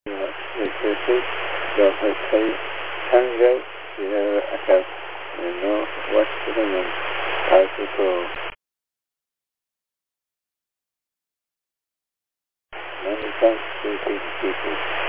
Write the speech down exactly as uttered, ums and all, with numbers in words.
Recruited, so I say, hang out here ahead, you know, Western and Pacific. Many thanks to people.